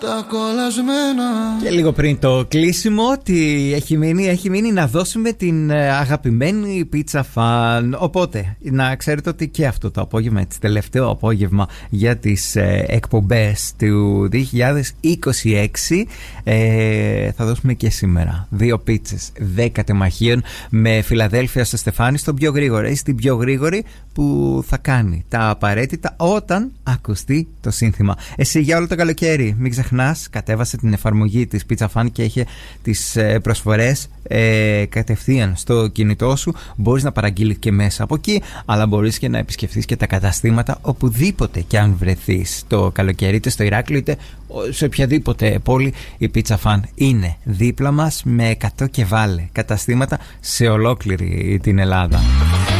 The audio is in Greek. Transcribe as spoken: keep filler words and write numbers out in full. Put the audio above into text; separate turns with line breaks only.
Τα κολλασμένα.
Και λίγο πριν το κλείσιμο, τι έχει μείνει, έχει μείνει να δώσουμε την αγαπημένη πίτσα φαν. Οπότε, να ξέρετε ότι και αυτό το απόγευμα, έτσι, τελευταίο απόγευμα για τις ε, εκπομπές του δύο χιλιάδες είκοσι έξι, ε, θα δώσουμε και σήμερα δύο πίτσες δέκα τεμαχίων με Φιλαδέλφια στο Στεφάνι, στον πιο γρήγορο ή στην πιο γρήγορη που θα κάνει τα απαραίτητα όταν ακουστεί το σύνθημα. Εσύ για όλο το καλοκαίρι, μην ξεχνάς, κατέβασε την εφαρμογή της Pizza Fan και έχει τις ε, προσφορές ε, κατευθείαν στο κινητό σου. Μπορείς να παραγγείλεις και μέσα από εκεί, αλλά μπορείς και να επισκεφθείς και τα καταστήματα οπουδήποτε και αν βρεθείς το καλοκαίρι, είτε στο Ηράκλειο είτε σε οποιαδήποτε πόλη. Η Pizza Fan είναι δίπλα μας με εκατό και βάλε καταστήματα σε ολόκληρη την Ελλάδα.